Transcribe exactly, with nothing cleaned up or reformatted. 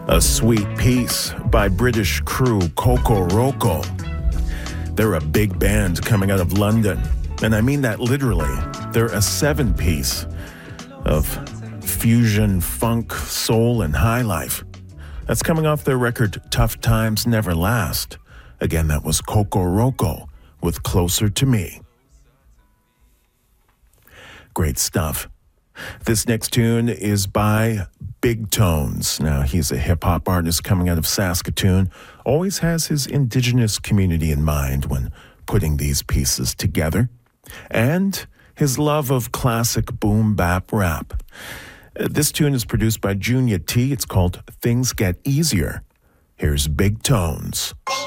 A Sweet Piece by British crew Coco Roco. They're a big band coming out of London, and I mean that literally. They're a seven-piece of fusion, funk, soul, and high life. That's coming off their record Tough Times Never Last. Again, that was Coco Roco with Closer to Me. Great stuff. This next tune is by Big Tones. Now, he's a hip-hop artist coming out of Saskatoon. Always has his indigenous community in mind when putting these pieces together. And his love of classic boom-bap rap. Uh, this tune is produced by Junior T. It's called Things Get Easier. Here's Big Tones.